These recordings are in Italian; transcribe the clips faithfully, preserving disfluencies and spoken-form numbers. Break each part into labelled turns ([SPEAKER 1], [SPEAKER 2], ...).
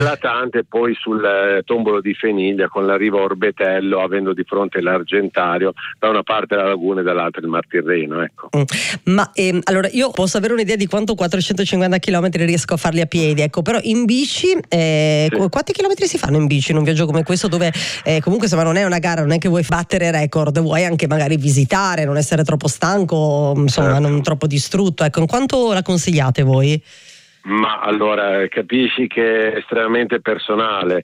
[SPEAKER 1] Latante poi sul eh, tombolo di Feniglia con l'arrivo a Orbetello, avendo di fronte l'Argentario, da una parte la laguna e dall'altra il Mar Tirreno, ecco.
[SPEAKER 2] Mm. Ma ehm, allora io posso avere un'idea di quanto quattrocentocinquanta chilometri riesco a farli a piedi, ecco, però in bici eh,
[SPEAKER 1] Sì.
[SPEAKER 2] quanti chilometri si fanno in bici in un viaggio come questo, dove eh, comunque insomma non è una gara, non è che vuoi battere record, vuoi anche magari visitare, non essere troppo stanco, insomma,
[SPEAKER 1] Certo.
[SPEAKER 2] non troppo distrutto, ecco, in quanto la consigliate voi?
[SPEAKER 1] Ma allora capisci che è estremamente personale.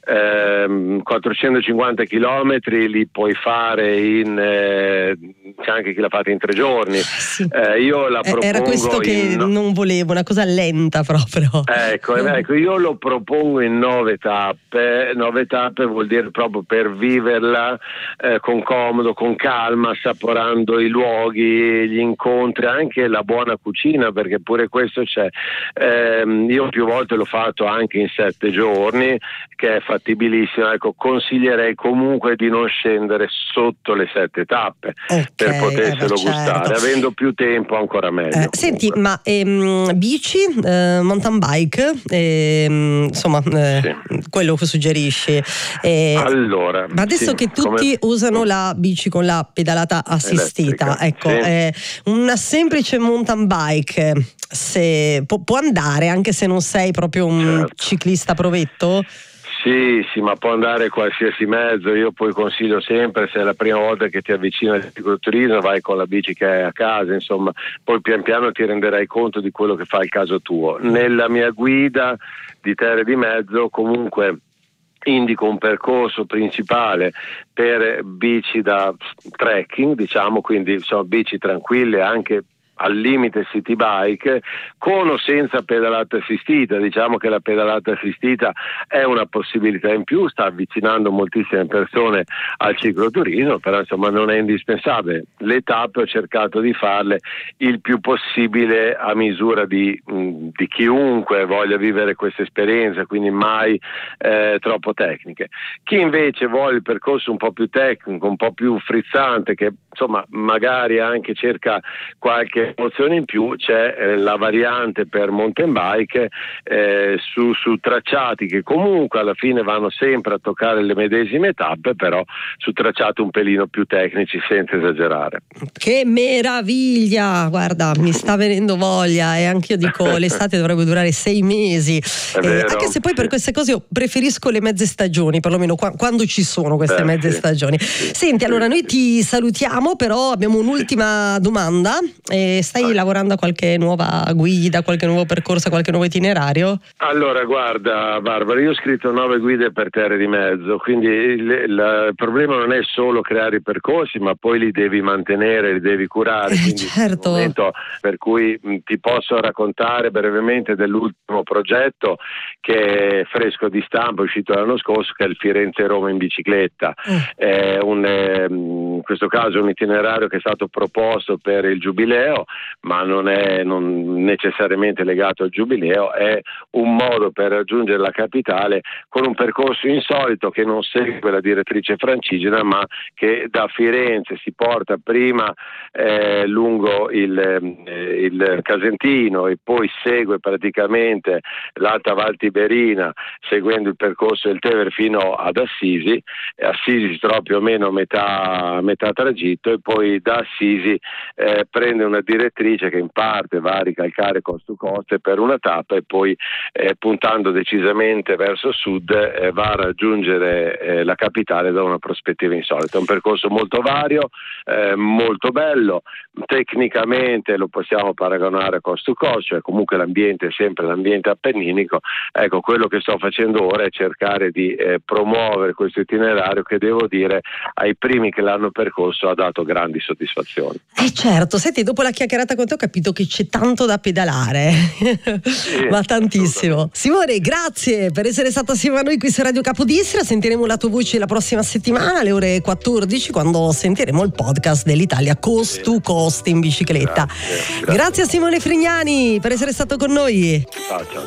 [SPEAKER 1] ehm, quattrocentocinquanta chilometri li puoi fare in eh, c'è anche chi l'ha fatta in tre giorni.
[SPEAKER 2] Sì.
[SPEAKER 1] Eh, io la propongo
[SPEAKER 2] Era questo che
[SPEAKER 1] in no-
[SPEAKER 2] non volevo, una cosa lenta proprio.
[SPEAKER 1] Ecco, ecco, io lo propongo in nove tappe. Nove tappe vuol dire proprio per viverla eh, con comodo, con calma, assaporando i luoghi, gli incontri, anche la buona cucina, perché pure questo c'è. Eh, io più volte l'ho fatto anche in sette giorni, che è fattibilissimo. Ecco, consiglierei comunque di non scendere sotto le sette tappe,
[SPEAKER 2] Okay,
[SPEAKER 1] per poterselo
[SPEAKER 2] eh beh,
[SPEAKER 1] gustare.
[SPEAKER 2] certo.
[SPEAKER 1] Avendo più tempo ancora meglio.
[SPEAKER 2] Eh, senti, ma ehm, bici, eh, mountain bike, ehm, insomma, eh,
[SPEAKER 1] Sì.
[SPEAKER 2] quello che suggerisci. Eh,
[SPEAKER 1] Allora,
[SPEAKER 2] ma adesso
[SPEAKER 1] sì,
[SPEAKER 2] che tutti
[SPEAKER 1] come-
[SPEAKER 2] usano la bici con la pedalata assistita,
[SPEAKER 1] Elettrica,
[SPEAKER 2] ecco,
[SPEAKER 1] sì.
[SPEAKER 2] eh, una semplice mountain bike se, può, può andare anche se non sei proprio un
[SPEAKER 1] Certo.
[SPEAKER 2] ciclista provetto?
[SPEAKER 1] Sì, sì, ma può andare qualsiasi mezzo. Io poi consiglio sempre, se è la prima volta che ti avvicini al cicloturismo, vai con la bici che hai a casa, insomma, poi pian piano ti renderai conto di quello che fa il caso tuo. Nella mia guida di Terre di Mezzo comunque indico un percorso principale per bici da trekking, diciamo, quindi sono bici tranquille, anche al limite city bike, con o senza pedalata assistita. Diciamo che la pedalata assistita è una possibilità in più, sta avvicinando moltissime persone al cicloturismo, però insomma non è indispensabile. Le tappe ho cercato di farle il più possibile a misura di, mh, di chiunque voglia vivere questa esperienza, quindi mai eh, troppo tecniche. Chi invece vuole il percorso un po' più tecnico, un po' più frizzante, che insomma magari anche cerca qualche emozione in più, c'è eh, la variante per mountain bike eh, su, su tracciati che comunque alla fine vanno sempre a toccare le medesime tappe, però su tracciati un pelino più tecnici, senza esagerare.
[SPEAKER 2] Che meraviglia, guarda, mi sta venendo voglia, e anche io dico l'estate dovrebbe durare sei mesi, eh, anche se poi per queste cose io preferisco le mezze stagioni, perlomeno qua, quando ci sono queste
[SPEAKER 1] Beh,
[SPEAKER 2] mezze
[SPEAKER 1] sì.
[SPEAKER 2] stagioni.
[SPEAKER 1] Sì,
[SPEAKER 2] Senti,
[SPEAKER 1] sì,
[SPEAKER 2] allora noi
[SPEAKER 1] sì.
[SPEAKER 2] ti salutiamo, però abbiamo un'ultima domanda. Eh, stai
[SPEAKER 1] Vai.
[SPEAKER 2] lavorando a qualche nuova guida, qualche nuovo percorso, qualche nuovo itinerario?
[SPEAKER 1] Allora, guarda Barbara, io ho scritto nove guide per Terre di Mezzo, quindi il, il, il problema non è solo creare i percorsi, ma poi li devi mantenere, li devi curare.
[SPEAKER 2] Eh,
[SPEAKER 1] Quindi
[SPEAKER 2] certo.
[SPEAKER 1] il momento per cui mh, ti posso raccontare brevemente dell'ultimo progetto, che è fresco di stampa, è uscito l'anno scorso, che è il Firenze-Roma in bicicletta.
[SPEAKER 2] Eh.
[SPEAKER 1] È un, eh, in questo caso un itinerario che è stato proposto per il Giubileo, ma non è non necessariamente legato al Giubileo, è un modo per raggiungere la capitale con un percorso insolito che non segue la direttrice francigena, ma che da Firenze si porta prima eh, lungo il, eh, il Casentino e poi segue praticamente l'Alta Val Tiberina, seguendo il percorso del Tevere fino ad Assisi. Assisi si trova più o meno a metà, metà tragitto, e poi da Assisi eh, prende una direttrice che in parte va a ricalcare coast to coast per una tappa, e poi eh, puntando decisamente verso sud eh, va a raggiungere eh, la capitale da una prospettiva insolita. È un percorso molto vario, eh, molto bello. Tecnicamente lo possiamo paragonare a coast to coast, cioè comunque l'ambiente è sempre l'ambiente appenninico. Ecco, quello che sto facendo ora è cercare di eh, promuovere questo itinerario, che devo dire ai primi che l'hanno percorso ha dato grandi soddisfazioni.
[SPEAKER 2] Eh certo, senti, dopo la chiacchierata con te ho capito che c'è tanto da pedalare,
[SPEAKER 1] Sì,
[SPEAKER 2] ma tantissimo. Simone, grazie per essere stato assieme a noi qui su Radio Capodistria. Sentiremo la tua voce la prossima settimana alle ore quattordici, quando sentiremo il podcast dell'Italia Coast to Coast in bicicletta.
[SPEAKER 1] Grazie,
[SPEAKER 2] Grazie,
[SPEAKER 1] grazie.
[SPEAKER 2] a Simone Frignani per essere stato con noi.
[SPEAKER 1] Ciao, ciao.